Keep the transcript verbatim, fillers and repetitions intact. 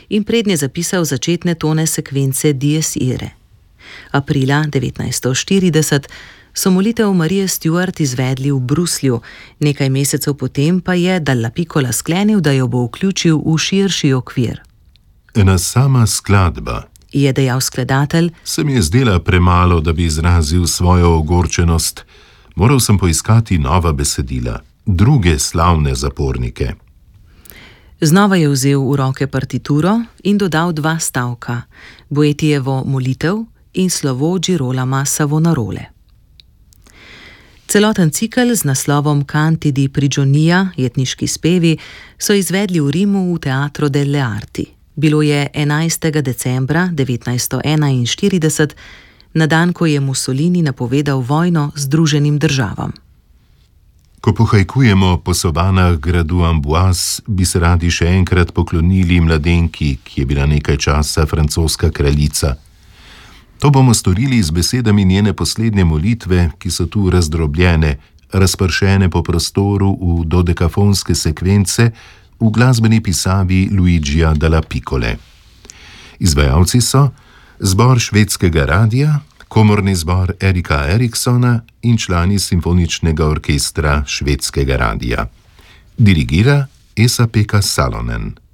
in prednje zapisal začetne tone sekvence Dies Irae. Aprila devetnajststo štirideset so molitev Marije Stuart izvedli v Bruslju, nekaj mesecev potem pa je Dalla Piccola sklenil, da jo bo vključil v širši okvir. Ena sama skladba, je dejal skladatelj, se mi je zdela premalo, da bi izrazil svojo ogorčenost. Moral sem poiskati nova besedila, druge slavne zapornike. Znova je vzel v roke partituro in dodal dva stavka, Boetijevo molitev in slovo Girolama Savonarole. Celoten cikel z naslovom Canti di prigionia, jetniški spevi, so izvedli v Rimu v Teatro delle Arti. Bilo je enajstega decembra devetnajststo enainštirideset, na dan, ko je Mussolini napovedal vojno Združenim državam. Ko pohajkujemo po sobanah gradu Amboise, bi se radi še enkrat poklonili mladenki, ki je bila nekaj časa francoska kraljica. To bomo storili z besedami njene poslednje molitve, ki so tu razdrobljene, razpršene po prostoru v dodekafonske sekvence v glasbeni pisavi Luigija Dalla Piccole. Izvajalci so zbor švedskega radia, komorni zbor Erika Eriksona in člani simfoničnega orkestra švedskega radia. Dirigira Esa-Pekka Salonen.